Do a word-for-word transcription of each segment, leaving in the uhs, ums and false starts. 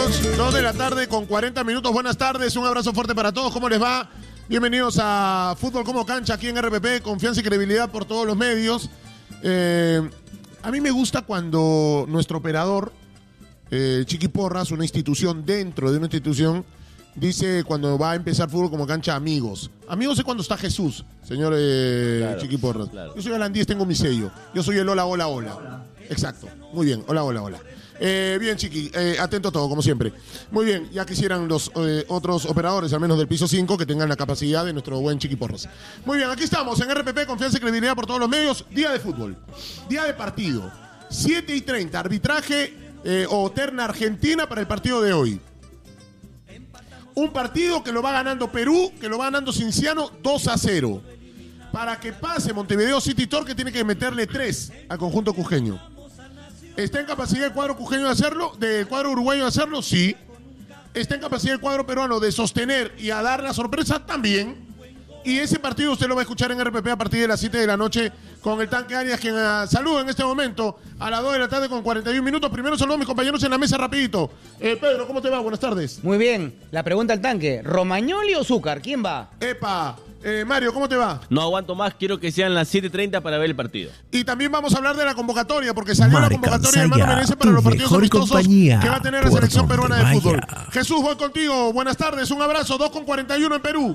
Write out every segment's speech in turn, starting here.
Amigos, dos de la tarde con cuarenta minutos. Buenas tardes, un abrazo fuerte para todos. ¿Cómo les va? Bienvenidos a Fútbol como Cancha aquí en R P P. Confianza y credibilidad por todos los medios. Eh, a mí me gusta cuando nuestro operador, eh, Chiqui Porras, una institución dentro de una institución, dice cuando va a empezar Fútbol como Cancha, amigos. Amigos es cuando está Jesús, señor eh, claro, Chiqui Porras. Claro. Yo soy Alan Díez, tengo mi sello. Yo soy el hola, hola, hola. hola. Exacto. Muy bien. Hola, hola, hola. Eh, bien, Chiqui, eh, atento a todo, como siempre. Muy bien, ya quisieran los eh, otros operadores, al menos del piso cinco, que tengan la capacidad de nuestro buen Chiqui Porras. Muy bien, aquí estamos en R P P, confianza y credibilidad por todos los medios. Día de fútbol, día de partido. siete y treinta, arbitraje eh, o terna argentina para el partido de hoy. Un partido que lo va ganando Perú, que lo va ganando Cienciano dos a cero. Para que pase Montevideo City Torque tiene que meterle tres al conjunto cujeño. ¿Está en capacidad el cuadro cujeño de hacerlo? ¿Del cuadro uruguayo de hacerlo? Sí. ¿Está en capacidad el cuadro peruano de sostener y a dar la sorpresa? También. Y ese partido usted lo va a escuchar en R P P a partir de las siete de la noche con el Tanque Arias, quien uh, saluda en este momento a las dos de la tarde con cuarenta y un minutos. Primero saludo a mis compañeros en la mesa rapidito. Eh, Pedro, ¿cómo te va? Buenas tardes. Muy bien. La pregunta al Tanque, ¿Romagnoli o Zúcar? ¿Quién va? Epa. Eh, Mario, ¿cómo te va? No aguanto más, quiero que sean las siete y treinta para ver el partido. Y también vamos a hablar de la convocatoria, porque salió Marca, la convocatoria de Manu Saya, Menezes para los partidos amistosos compañía, que va a tener la selección peruana de vaya. fútbol. Jesús, voy contigo. Buenas tardes, un abrazo. dos con cuarenta y uno en Perú.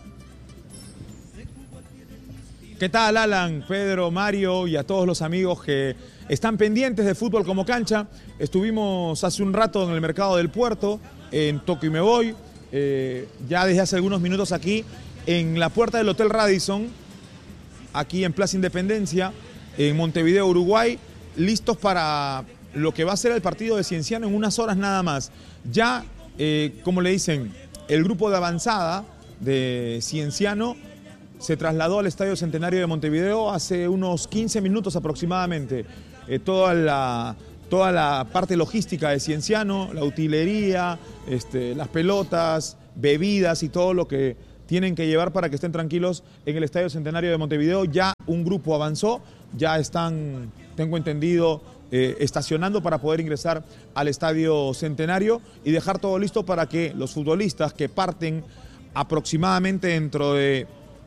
¿Qué tal, Alan, Pedro, Mario y a todos los amigos que están pendientes de Fútbol como Cancha? Estuvimos hace un rato en el mercado del Puerto, en Toco y Me Voy, eh, ya desde hace algunos minutos aquí en la puerta del Hotel Radisson, aquí en Plaza Independencia, en Montevideo, Uruguay, listos para lo que va a ser el partido de Cienciano en unas horas nada más. Ya, eh, como le dicen, el grupo de avanzada de Cienciano se trasladó al Estadio Centenario de Montevideo hace unos quince minutos aproximadamente. Eh, toda la, toda la parte logística de Cienciano, la utilería, este, las pelotas, bebidas y todo lo que tienen que llevar para que estén tranquilos en el Estadio Centenario de Montevideo. Ya un grupo avanzó, ya están, tengo entendido, eh, estacionando para poder ingresar al Estadio Centenario y dejar todo listo para que los futbolistas que parten aproximadamente dentro de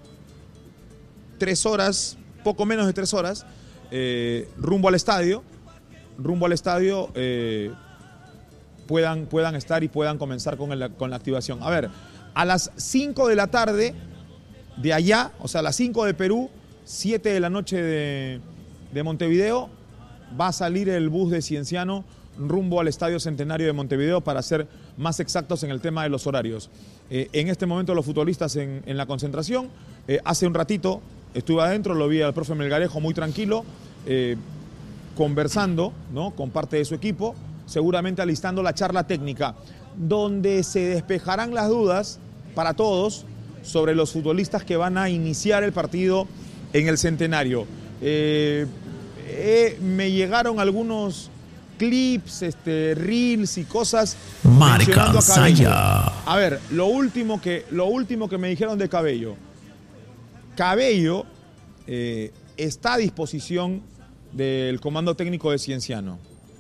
tres horas, poco menos de tres horas, eh, rumbo al estadio, rumbo al estadio, eh, puedan, puedan estar y puedan comenzar con, el, con la activación. A ver, a las cinco de la tarde de allá, o sea, a las cinco de Perú, siete de la noche de, de Montevideo, va a salir el bus de Cienciano rumbo al Estadio Centenario de Montevideo para ser más exactos en el tema de los horarios. Eh, en este momento los futbolistas en, en la concentración, eh, hace un ratito estuve adentro, lo vi al profe Melgarejo muy tranquilo, eh, conversando, ¿no?, con parte de su equipo, seguramente alistando la charla técnica, donde se despejarán las dudas para todos sobre los futbolistas que van a iniciar el partido en el Centenario. Eh, eh, me llegaron algunos clips, este, reels y cosas mencionando a Cabello. A ver, lo último que, lo último que me dijeron de Cabello. Cabello eh, está a disposición del comando técnico de Cienciano.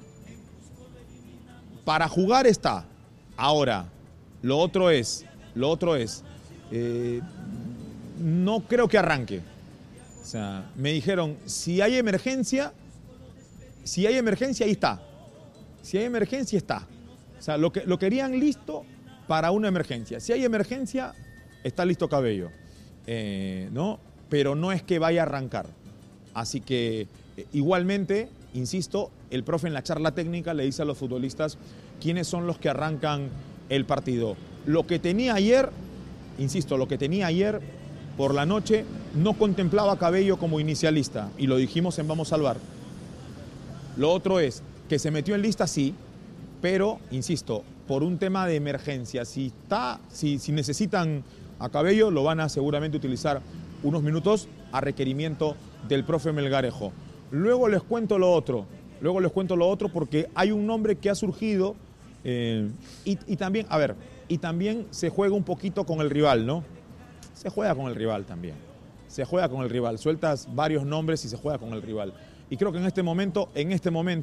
Para jugar está. Ahora, lo otro es, lo otro es, eh, no creo que arranque. O sea, me dijeron, si hay emergencia, si hay emergencia, ahí está. Si hay emergencia, está. O sea, lo, que, lo querían listo para una emergencia. Si hay emergencia, está listo Cabello. Eh, ¿no? Pero no es que vaya a arrancar. Así que, eh, igualmente, insisto, el profe en la charla técnica le dice a los futbolistas quiénes son los que arrancan el partido. Lo que tenía ayer, insisto, lo que tenía ayer por la noche no contemplaba a Cabello como inicialista, y lo dijimos en Vamos Salvar. Lo otro es que se metió en lista, sí, pero, insisto, por un tema de emergencia. Si, está, si, si necesitan a Cabello, lo van a seguramente utilizar unos minutos a requerimiento del profe Melgarejo. Luego les cuento lo otro, luego les cuento lo otro porque hay un nombre que ha surgido eh, y, y también, a ver, y también se juega un poquito con el rival, ¿no? Se juega con el rival también, se juega con el rival, sueltas varios nombres y se juega con el rival. Y creo que en este momento, en este momento,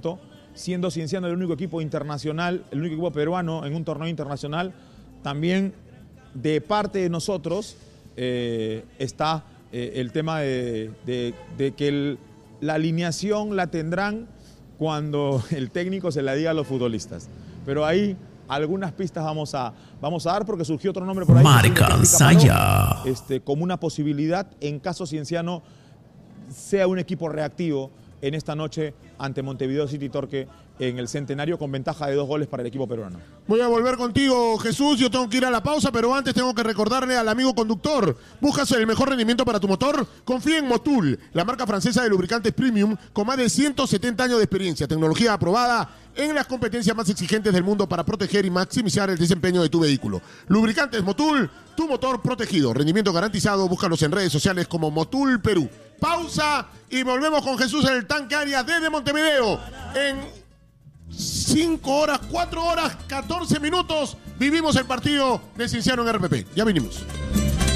siendo Cienciano el único equipo internacional, el único equipo peruano en un torneo internacional, también de parte de nosotros eh, está eh, el tema de, de, de que el, la alineación la tendrán cuando el técnico se la diga a los futbolistas. Pero ahí algunas pistas vamos a, vamos a dar porque surgió otro nombre por ahí. Marca Saya. Este, como una posibilidad en caso Cienciano sea un equipo reactivo en esta noche ante Montevideo City Torque en el Centenario con ventaja de dos goles para el equipo peruano. Voy a volver contigo, Jesús. Yo tengo que ir a la pausa, pero antes tengo que recordarle al amigo conductor. ¿Buscas el mejor rendimiento para tu motor? Confía en Motul, la marca francesa de lubricantes premium con más de ciento setenta años de experiencia. Tecnología aprobada en las competencias más exigentes del mundo para proteger y maximizar el desempeño de tu vehículo. Lubricantes Motul, tu motor protegido. Rendimiento garantizado. Búscalos en redes sociales como Motul Perú. Pausa y volvemos con Jesús en el Tanque Arias desde Montevideo. En cinco horas, cuatro horas, catorce minutos vivimos el partido de Cienciano en R P P. Ya vinimos.